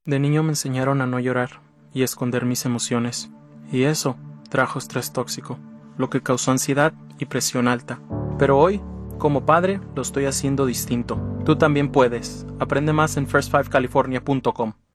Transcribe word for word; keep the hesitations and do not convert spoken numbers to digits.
De niño me enseñaron a no llorar y esconder mis emociones, y eso trajo estrés tóxico, lo que causó ansiedad y presión alta. Pero hoy, como padre, lo estoy haciendo distinto. Tú también puedes. Aprende más en first five california punto com.